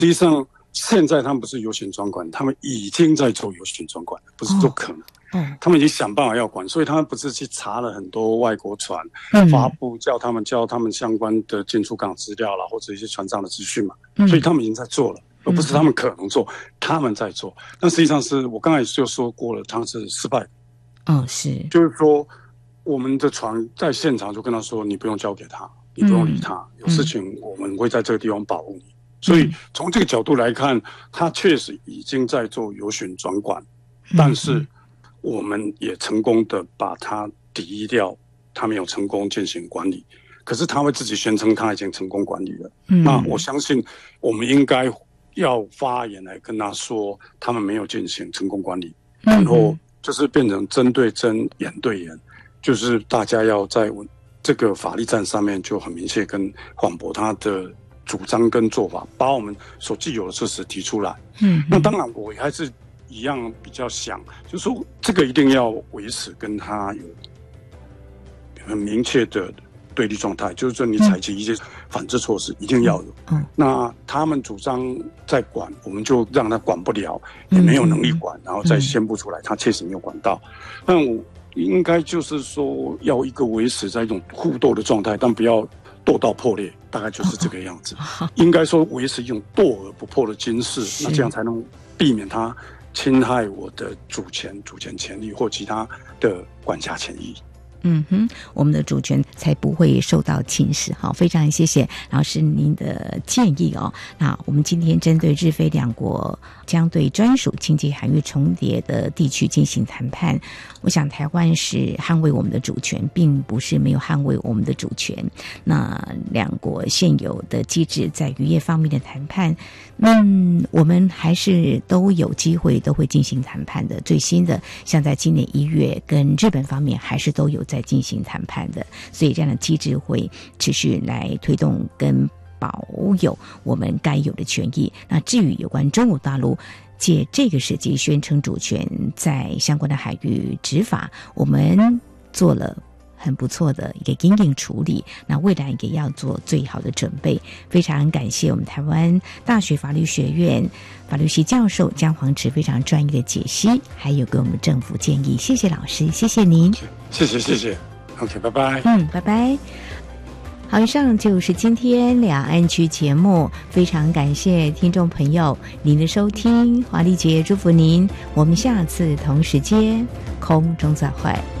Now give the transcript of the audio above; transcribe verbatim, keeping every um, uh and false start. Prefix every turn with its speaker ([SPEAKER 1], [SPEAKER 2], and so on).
[SPEAKER 1] 实际上现在他们不是游行专管，他们已经在做游行专管，不是做可能。哦，他们已经想办法要管，所以他们不是去查了很多外国船，嗯、发布叫他们叫他们相关的进出港资料啦，或者一些船上的资讯嘛，嗯、所以他们已经在做了，而不是他们可能做，嗯、他们在做。但实际上是我刚才就说过了，他们是失败的。
[SPEAKER 2] 哦，是，
[SPEAKER 1] 就是说我们的船在现场就跟他说，你不用交给他，你不用理他，嗯、有事情我们会在这个地方保护你。嗯、所以从这个角度来看，他确实已经在做游巡专管，嗯、但是我们也成功的把它抵掉，他没有成功进行管理，可是他会自己宣称他已经成功管理了。嗯、那我相信我们应该要发言来跟他说，他们没有进行成功管理，嗯、然后就是变成针对针，眼对眼，就是大家要在这个法律战上面就很明确跟反驳他的主张跟做法，把我们所既有的事实提出来。嗯，那当然我还是一样比较想，就是说这个一定要维持跟他有很明确的对立状态，就是说你采取一些反制措施一定要有。嗯，那他们主张在管，我们就让他管不了，也没有能力管，然后再宣布出来，他确实没有管到。但我应该就是说要一个维持在一种互斗的状态，但不要斗到破裂，大概就是这个样子。应该说维持一种斗而不破的精势，那这样才能避免他侵害我的主权、主权权利或其他的管辖权益。
[SPEAKER 2] 嗯哼，我们的主权才不会受到侵蚀。好，非常谢谢老师您的建议哦。那我们今天针对日菲两国将对专属经济海域重叠的地区进行谈判，我想台湾是捍卫我们的主权，并不是没有捍卫我们的主权。那两国现有的机制在渔业方面的谈判，嗯，我们还是都有机会都会进行谈判的。最新的像在今年一月跟日本方面还是都有在进行谈判的，所以这样的机制会持续来推动跟保有我们该有的权益。那至于有关中国大陆借这个时机宣称主权在相关的海域执法，我们做了很不错的一个因应处理，那未来也要做最好的准备。非常感谢我们台湾大学法律学院法律系教授江煌池非常专业的解析，还有给我们政府建议。谢谢老师，谢谢您。
[SPEAKER 1] 谢谢谢谢 OK 拜拜。
[SPEAKER 2] 嗯，拜拜。好，以上就是今天两岸区节目，非常感谢听众朋友您的收听，华丽姐祝福您，我们下次同时间空中再会。